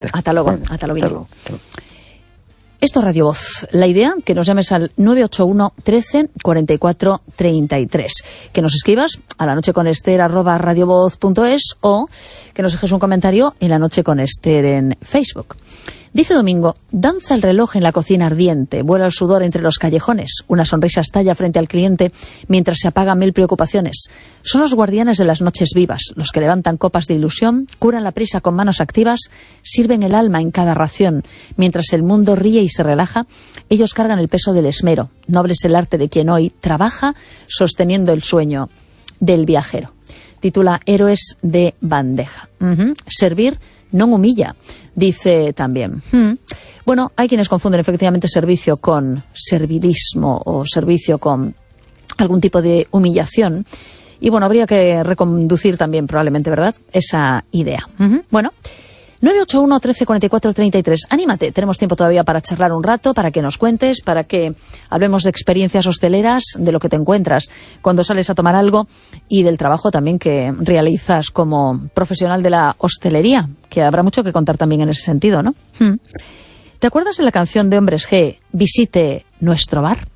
Hasta luego. Esto es Radio Voz. La idea, que nos llames al 981 13 44 33. Que nos escribas a lanocheconester@radiovoz.es o que nos dejes un comentario en La Noche con Ester en Facebook. Dice Domingo: danza el reloj en la cocina ardiente, vuela el sudor entre los callejones, una sonrisa estalla frente al cliente mientras se apagan 1000 preocupaciones. Son los guardianes de las noches vivas, los que levantan copas de ilusión, curan la prisa con manos activas, sirven el alma en cada ración. Mientras el mundo ríe y se relaja, ellos cargan el peso del esmero. Noble es el arte de quien hoy trabaja sosteniendo el sueño del viajero. Titula Héroes de bandeja. Servir no humilla, dice también. Bueno, hay quienes confunden efectivamente servicio con servilismo o servicio con algún tipo de humillación. Y bueno, habría que reconducir también probablemente, ¿verdad?, esa idea. Bueno, 981 13 44 33. Anímate, tenemos tiempo todavía para charlar un rato, para que nos cuentes, para que hablemos de experiencias hosteleras, de lo que te encuentras cuando sales a tomar algo y del trabajo también que realizas como profesional de la hostelería, que habrá mucho que contar también en ese sentido, ¿no? ¿Te acuerdas de la canción de Hombres G, Visite nuestro bar?